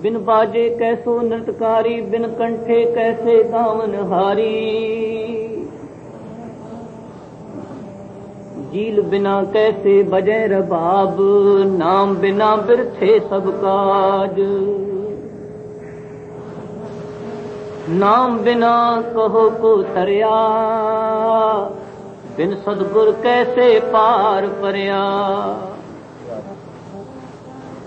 बिन बाजे कैसो नृतकारी, बिन कंठे कैसे गावनहारी। जील बिना कैसे बजे रबाब, नाम बिना बिरथे सब काज। नाम बिना कहो को तरिया, बिन सदगुर कैसे पार परिया।